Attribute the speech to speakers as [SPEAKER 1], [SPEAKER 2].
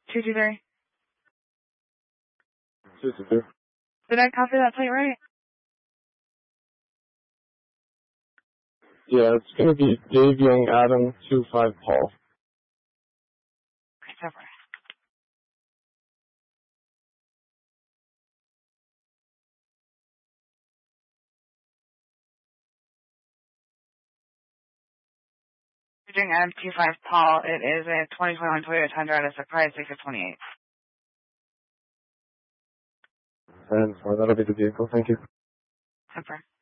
[SPEAKER 1] 223.
[SPEAKER 2] 223.
[SPEAKER 1] Did I copy that plate right?
[SPEAKER 2] Yeah, it's going to be Dave Young Adam 25 Paul.
[SPEAKER 1] Okay, over. You're doing Adam 25 Paul. It is a 2021 Toyota Tundra at a surprise 6 of 28.
[SPEAKER 2] And that'll be the vehicle. Thank you.
[SPEAKER 1] Super.